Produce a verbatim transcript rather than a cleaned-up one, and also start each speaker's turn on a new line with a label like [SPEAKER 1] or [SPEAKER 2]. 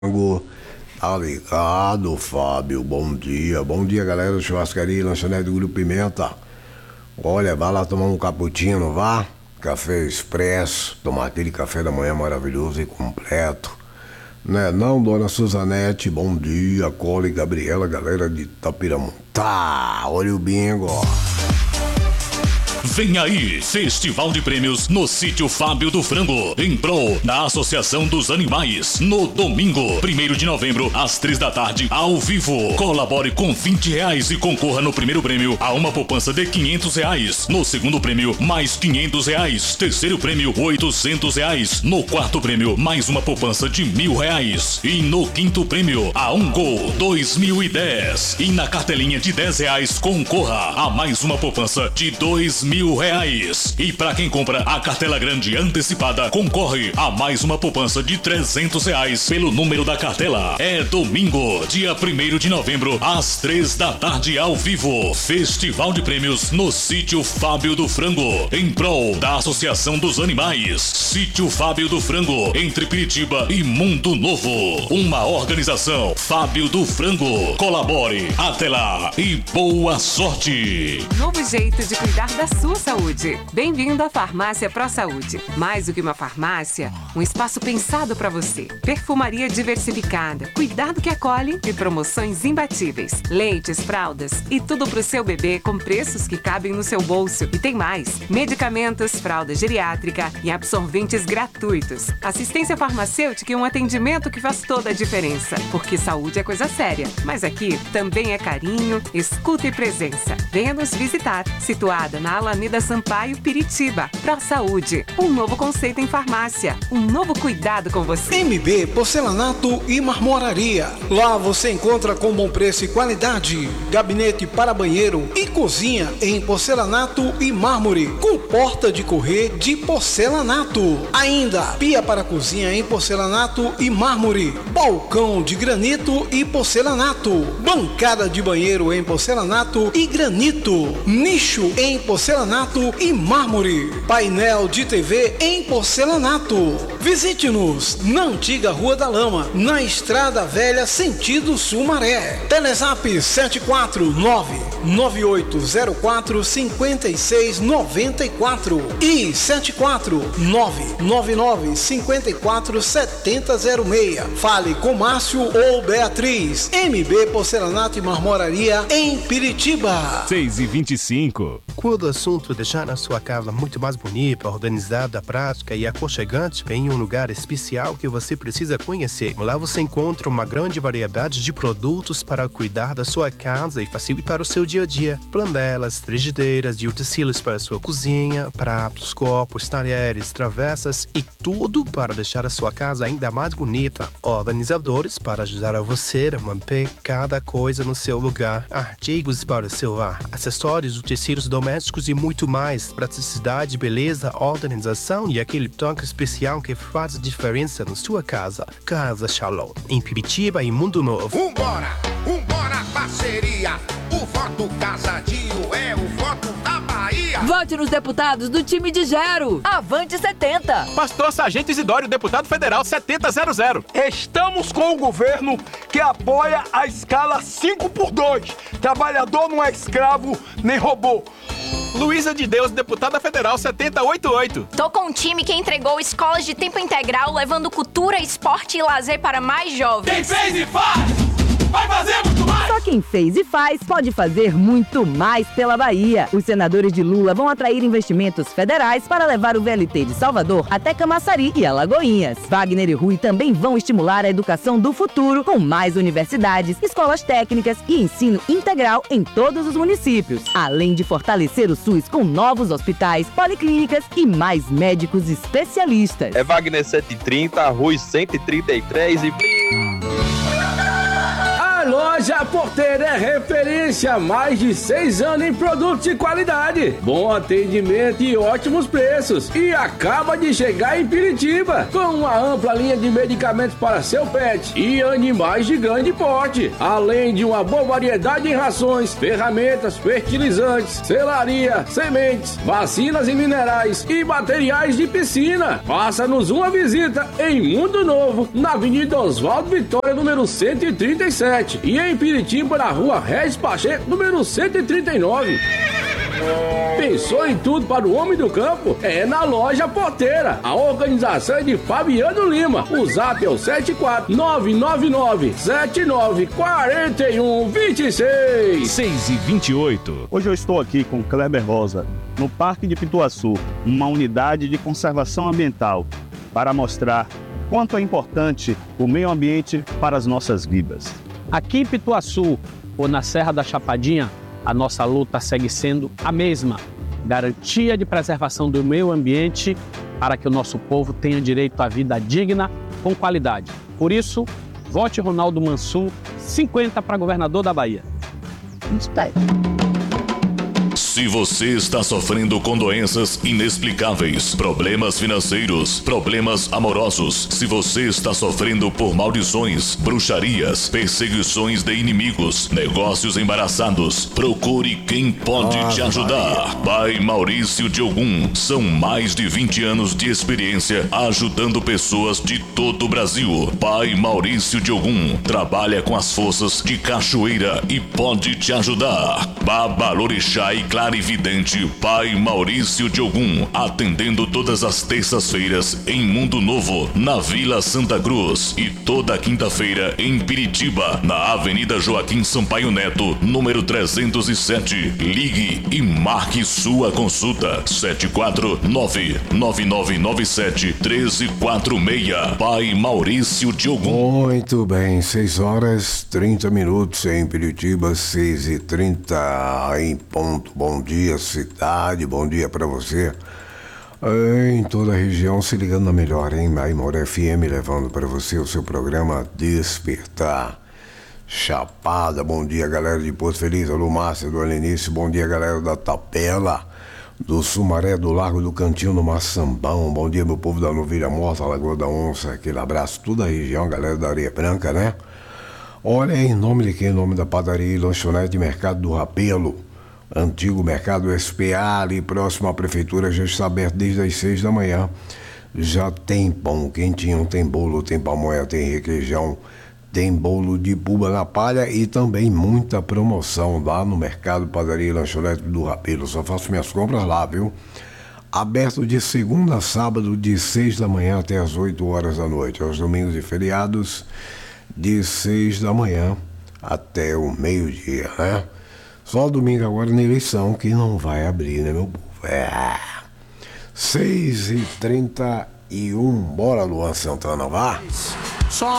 [SPEAKER 1] Tá ligado, Fábio? Bom dia. Bom dia, galera do Churrascaria e Lanchonete do Grupo Pimenta. Olha, vai lá tomar um cappuccino, vá. Café expresso, tomar aquele café da manhã maravilhoso e completo. Né não, dona Suzanete? Bom dia, Cola e Gabriela, galera de Itapiramontá. Olha o bingo.
[SPEAKER 2] Vem aí, Festival de Prêmios no Sítio Fábio do Frango, em prol da Associação dos Animais, no domingo, primeiro de novembro, às três da tarde, ao vivo. Colabore com vinte reais e concorra no primeiro prêmio a uma poupança de quinhentos reais. No segundo prêmio, mais quinhentos reais. Terceiro prêmio, oitocentos reais. No quarto prêmio, mais uma poupança de mil reais. E no quinto prêmio, a um Gol dois mil e dez. E na cartelinha de dez reais, concorra a mais uma poupança de dois mil reais. E para quem compra a cartela grande antecipada, concorre a mais uma poupança de trezentos reais pelo número da cartela. É domingo, dia primeiro de novembro, às três da tarde, ao vivo. Festival de Prêmios no Sítio Fábio do Frango, em prol da Associação dos Animais. Sítio Fábio do Frango, entre Piritiba e Mundo Novo. Uma organização Fábio do Frango. Colabore. Até lá e boa sorte.
[SPEAKER 3] Novo jeito de cuidar da sua saúde. Bem-vindo à Farmácia Pro Saúde. Mais do que uma farmácia, um espaço pensado para você. Perfumaria diversificada, cuidado que acolhe e promoções imbatíveis. Leites, fraldas e tudo pro seu bebê com preços que cabem no seu bolso. E tem mais: medicamentos, fralda geriátrica e absorventes gratuitos. Assistência farmacêutica e um atendimento que faz toda a diferença. Porque saúde é coisa séria, mas aqui também é carinho, escuta e presença. Venha nos visitar. Situada na Alameda Sampaio, Piritiba. Pro Saúde, um novo conceito em farmácia, um novo cuidado com você.
[SPEAKER 4] M B Porcelanato e Marmoraria. Lá você encontra com bom preço e qualidade. Gabinete para banheiro e cozinha em porcelanato e mármore, com porta de correr de porcelanato. Ainda pia para cozinha em porcelanato e mármore, balcão de granito e porcelanato, bancada de banheiro em porcelanato e granito, nicho em porcelanato e mármore, painel de T V em porcelanato. Visite-nos na antiga Rua da Lama, na Estrada Velha, sentido Sumaré. Telezap sete quatro nove nove oito zero quatro cinco seis nove quatro e sete quatro nove nove nove cinco quatro sete zero seis. Fale com Márcio ou Beatriz. M B Porcelanato e Marmoraria em Piritiba.
[SPEAKER 5] seis e vinte e cinco.
[SPEAKER 6] Quando o assunto é deixar a sua casa muito mais bonita, organizada, prática e aconchegante, tem um lugar especial que você precisa conhecer. Lá você encontra uma grande variedade de produtos para cuidar da sua casa e facilitar o seu dia a dia. Planelas, frigideiras e utensílios para a sua cozinha, pratos, copos, talheres, travessas e tudo para deixar a sua casa ainda mais bonita. Organizadores para ajudar a você a manter cada coisa no seu lugar. Artigos para o seu lar, acessórios, utensílios domésticos e muito mais. Praticidade, beleza, organização e aquele toque especial que faz diferença na sua casa. Casa Shalom, em Piritiba e Mundo Novo.
[SPEAKER 7] Vambora, vambora, parceria. O voto casadinho é o voto da Bahia.
[SPEAKER 8] Vote nos deputados do time de Gero. Avante setenta.
[SPEAKER 5] Pastor Sargento Isidório, deputado federal setenta zero zero.
[SPEAKER 9] Estamos com o governo que apoia a escala cinco por dois. Trabalhador não é escravo nem robô.
[SPEAKER 5] Luísa de Deus, deputada federal setenta oitenta e oito.
[SPEAKER 10] Tô com um time que entregou escolas de tempo integral, levando cultura, esporte e lazer para mais jovens.
[SPEAKER 9] Quem fez e faz, vai fazer muito mais.
[SPEAKER 8] Só quem fez e faz pode fazer muito mais pela Bahia. Os senadores de Lula vão atrair investimentos federais para levar o V L T de Salvador até Camaçari e Alagoinhas. Wagner e Rui também vão estimular a educação do futuro com mais universidades, escolas técnicas e ensino integral em todos os municípios, além de fortalecer o SUS com novos hospitais, policlínicas e mais médicos especialistas.
[SPEAKER 11] É Wagner cento e trinta, Rui cento e trinta e três e... A Loja Porteira é referência há mais de seis anos em produtos de qualidade, bom atendimento e ótimos preços. E acaba de chegar em Piritiba, com uma ampla linha de medicamentos para seu pet e animais de grande porte, além de uma boa variedade em rações, ferramentas, fertilizantes, selaria, sementes, vacinas e minerais e materiais de piscina. Faça-nos uma visita em Mundo Novo, na Avenida Oswaldo Vitória, número cento e trinta e sete, e em Piritiba, na Rua Regis Pacheco, número cento e trinta e nove. Pensou em tudo para o homem do campo? É na Loja Porteira. A organização é de Fabiano Lima. O zap é o sete quatro nove nove nove sete nove quatro um dois seis.
[SPEAKER 12] seis e vinte e oito. Hoje eu estou aqui com Kleber Rosa, no Parque de Pituaçu, uma unidade de conservação ambiental, para mostrar quanto é importante o meio ambiente para as nossas vidas.
[SPEAKER 13] Aqui em Pituaçu, ou na Serra da Chapadinha, a nossa luta segue sendo a mesma: garantia de preservação do meio ambiente para que o nosso povo tenha direito à vida digna com qualidade. Por isso, vote Ronaldo Mansur, cinquenta para governador da Bahia.
[SPEAKER 2] Se você está sofrendo com doenças inexplicáveis, problemas financeiros, problemas amorosos, se você está sofrendo por maldições, bruxarias, perseguições de inimigos, negócios embaraçados, procure quem pode ah, te ajudar. Pai Maurício de Ogum. São mais de vinte anos de experiência ajudando pessoas de todo o Brasil. Pai Maurício de Ogum trabalha com as forças de cachoeira e pode te ajudar. Babalorixá e Clarividente Pai Maurício de Ogum, atendendo todas as terças-feiras em Mundo Novo, na Vila Santa Cruz, e toda quinta-feira em Piritiba, na Avenida Joaquim Sampaio Neto, número trezentos e sete. Ligue e marque sua consulta. sete quatro nove nove nove nove sete um três quatro seis. Pai Maurício de Ogum.
[SPEAKER 1] Muito bem, seis horas trinta minutos em Piritiba, seis e trinta em ponto. Bom dia, cidade, bom dia pra você. Em toda a região, se ligando na melhor, hein? Maimor F M, levando pra você o seu programa Despertar. Chapada, bom dia, galera de Porto Feliz. Alô, Márcia do Alenice, bom dia, galera da Tapela, do Sumaré, do Largo do Cantinho, do Maçambão. Bom dia, meu povo da Novilha Morta, Lagoa da Onça. Aquele abraço, toda a região, galera da Areia Branca, né? Olha, em nome de quem? Em nome da padaria e lanchonete Mercado do Rapelo, antigo Mercado S P A, ali próximo à prefeitura, já está aberto desde as seis da manhã. Já tem pão quentinho, tem bolo, tem pamonha, tem requeijão, tem bolo de buba na palha e também muita promoção lá no Mercado Padaria e Lanchonete do Rapelo. Só faço minhas compras lá, viu? Aberto de segunda a sábado, de seis da manhã até as oito horas da noite. Aos domingos e feriados, de seis da manhã até o meio-dia, né? Só domingo agora na eleição que não vai abrir, né, meu povo? É. seis e trinta e um, bora, Luan Santana, vá.
[SPEAKER 14] Só